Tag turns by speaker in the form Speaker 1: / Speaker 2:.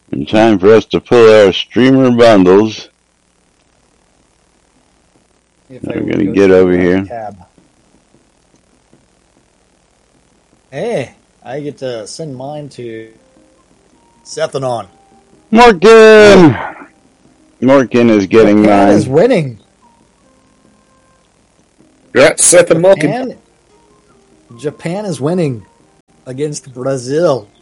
Speaker 1: In time for us to pull our streamer bundles.
Speaker 2: If
Speaker 1: I'm going to get over here.
Speaker 2: Tab. Hey, I get to send mine to Sethanon.
Speaker 1: Morgan! Morgan is getting
Speaker 2: Japan
Speaker 1: mine.
Speaker 2: is winning.
Speaker 3: Yeah, Seth and Morgan.
Speaker 2: Japan is winning against Brazil.